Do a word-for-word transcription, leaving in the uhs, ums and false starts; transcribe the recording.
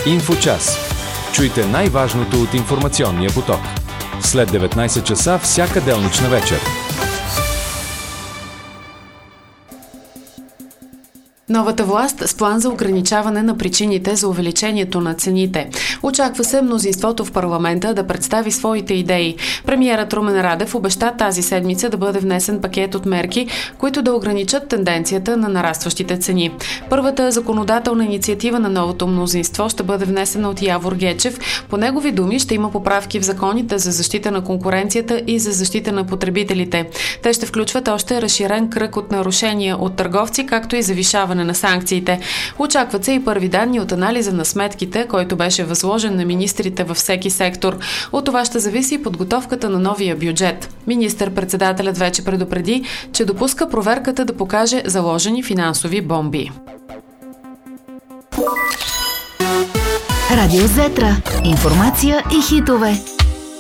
Инфочас. Чуйте най-важното от информационния поток. След деветнайсет часа всяка делнична вечер. Новата власт с план за ограничаване на причините за увеличението на цените. Очаква се мнозинството в парламента да представи своите идеи. Премиерът Румен Радев обеща тази седмица да бъде внесен пакет от мерки, които да ограничат тенденцията на нарастващите цени. Първата законодателна инициатива на новото мнозинство ще бъде внесена от Явор Гечев. По негови думи ще има поправки в законите за защита на конкуренцията и за защита на потребителите. Те ще включват още разширен кръг от нарушения от търговци, както и завишаване на санкциите. Очакват се и първи данни от анализа на сметките, който беше възложен на министрите във всеки сектор. От това ще зависи подготовката на новия бюджет. Министър-председателят вече предупреди, че допуска проверката да покаже заложени финансови бомби. Радио Зетра. Информация и хитове.